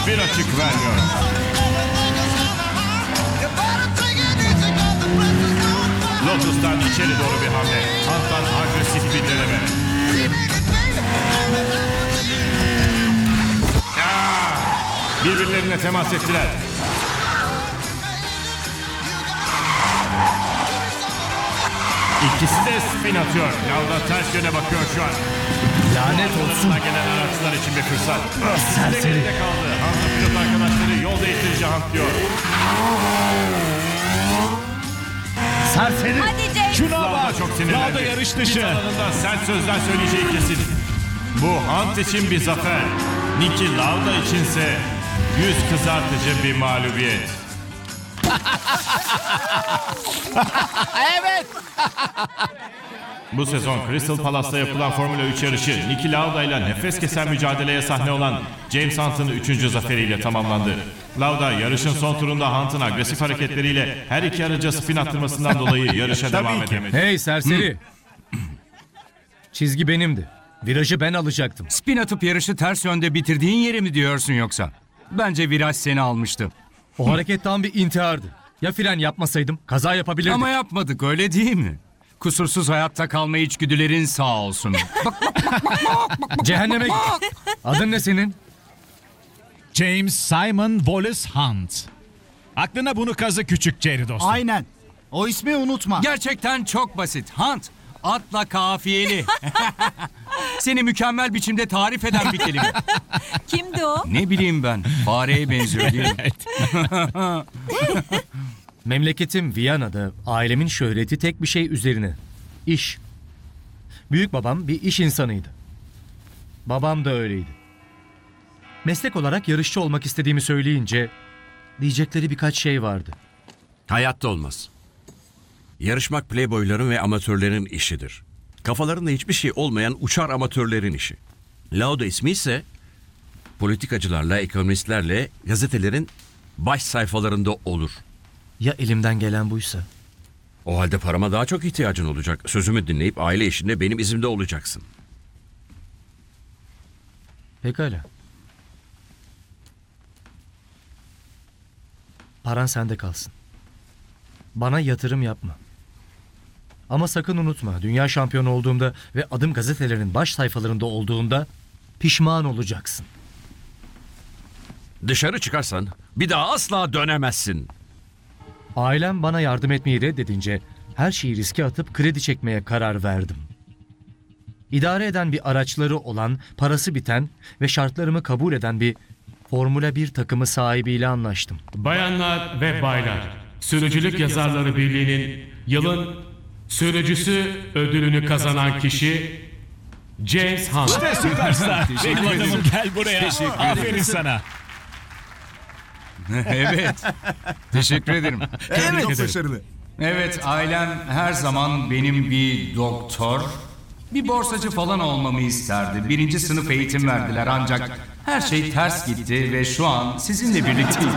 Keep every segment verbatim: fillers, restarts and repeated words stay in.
bir açık vermiyor. Lotus'tan içeri doğru bir hamle. Hunt'tan agresif bir deneme. Aa, birbirlerine temas ettiler. İkisi de spin atıyor. Lauda ters yöne bakıyor şu an. Lanet olsun. Gelen araçlar için bir fırsat. Serseri. İkisi de kaldı. Hunt'ın pilot arkadaşları yol değiştirici Hunt diyor. Serseri. Hadi James. Şuna Lauda bak. çok sinirlendi. Lauda yarış Pit dışı. alanında sert sözler söyleyeceği kesin. Bu Hunt için bir zafer. Niki Lauda içinse yüz kızartıcı bir mağlubiyet. Evet. Bu sezon Crystal Palace'ta yapılan Formula üç yarışı Niki Lauda ile nefes kesen mücadeleye sahne olan James Hunt'ın üçüncü zaferiyle tamamlandı. Lauda yarışın son turunda Hunt'ın agresif hareketleriyle her iki araca spin attırmasından dolayı yarışa devam edemedi. Hey serseri. Çizgi benimdi. Virajı ben alacaktım. Spin atıp yarışı ters yönde bitirdiğin yeri mi diyorsun yoksa? Bence viraj seni almıştı. O hareket tam bir intihardı. Ya fren yapmasaydım kaza yapabilirdik. Ama yapmadık, öyle değil mi? Kusursuz hayatta kalma içgüdülerin sağ olsun. Bak, Cehenneme git. Adın ne senin? James Simon Wallace Hunt. Aklına bunu kazı küçük Jerry dostum. Aynen. O ismi unutma. gerçekten çok basit. Hunt, atla kafiyeli. Seni mükemmel biçimde tarif eden bir kelime. Kimdi o? Ne bileyim ben, fareye benziyor değil mi? Memleketim Viyana'da ailemin şöhreti tek bir şey üzerine. İş. Büyük babam bir iş insanıydı. Babam da öyleydi. Meslek olarak yarışçı olmak istediğimi söyleyince diyecekleri birkaç şey vardı. Hayatta olmaz. Yarışmak playboyların ve amatörlerin işidir. Kafalarında hiçbir şey olmayan uçar amatörlerin işi. Lauda ismi ise politikacılarla, ekonomistlerle gazetelerin baş sayfalarında olur. Ya elimden gelen buysa? O halde parama daha çok ihtiyacın olacak. Sözümü dinleyip aile işinde benim izimde olacaksın. Pekala. Paran sende kalsın. Bana yatırım yapma. Ama sakın unutma, dünya şampiyonu olduğumda ve adım gazetelerin baş sayfalarında olduğunda pişman olacaksın. Dışarı çıkarsan bir daha asla dönemezsin. Ailem bana yardım etmeyi reddedince her şeyi riske atıp kredi çekmeye karar verdim. İdare eden bir araçları olan, parası biten ve şartlarımı kabul eden bir Formula bir takımı sahibiyle anlaştım. Bayanlar ve baylar, Sürücülük Yazarları Birliği'nin yılın sürücüsü ödülünü kazanan kişi James Hunt. Süperstar. Benim adamım, gel buraya. Aferin sana. Evet, teşekkür ederim. Evet, çok başarılı. Evet, ailem her zaman benim bir doktor, bir borsacı falan olmamı isterdi. Birinci sınıf eğitim verdiler ancak her şey ters gitti ve şu an sizinle birlikteyim.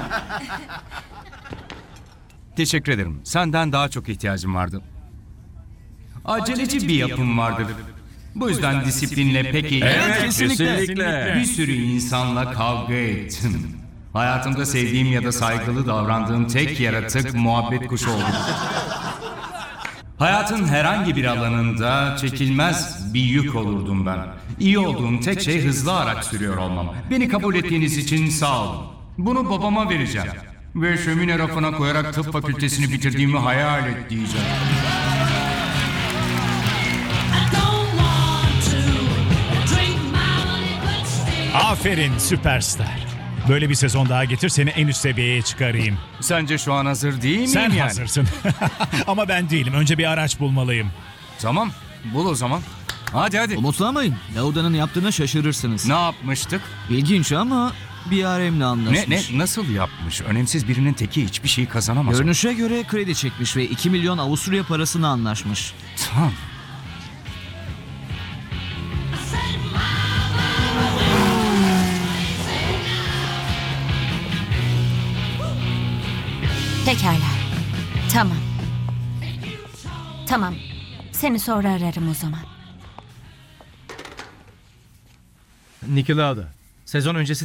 Teşekkür ederim. Senden daha çok ihtiyacım vardı. Aceleci bir yapım vardı. Bu yüzden disiplinle pek iyi. Evet, kesinlikle. kesinlikle. Bir sürü insanla kavga ettim. Hayatımda sevdiğim ya da saygılı davrandığım tek yaratık muhabbet kuşu oldu. Hayatın herhangi bir alanında çekilmez bir yük olurdum ben. İyi olduğum tek şey hızlı araç sürüyor olmam. Beni kabul ettiğiniz için sağ olun. Bunu babama vereceğim. Ve şömine rafına koyarak tıp fakültesini bitirdiğimi hayal et diyeceğim. Aferin süperstar. Böyle bir sezon daha getir, seni en üst seviyeye çıkarayım. Sence şu an hazır değil miyim Sen yani? hazırsın. Ama ben değilim. Önce bir araç bulmalıyım. Tamam, bul o zaman. Hadi hadi. Umutlanmayın. Lauda'nın yaptığına şaşırırsınız. Ne yapmıştık? İlginç ama bir haremle Ne, anlaşmış. ne, nasıl yapmış? Önemsiz birinin teki hiçbir şeyi kazanamaz. Görünüşe göre kredi çekmiş ve iki milyon Avusturya parasını anlaşmış. Tamam. Pekala. Tamam. Tamam. Seni sonra ararım o zaman. Niki Lauda, sezon öncesi